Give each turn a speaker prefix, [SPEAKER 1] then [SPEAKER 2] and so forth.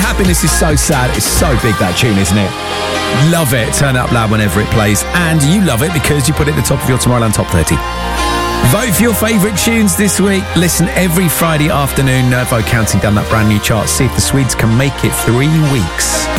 [SPEAKER 1] Happiness is so sad. It's so big, that tune, isn't it? Love it. Turn it up loud whenever it plays. And you love it because you put it at the top of your Tomorrowland Top 30. Vote for your favourite tunes this week. Listen every Friday afternoon. Vote counting down that brand new chart. See if the Swedes can make it 3 weeks.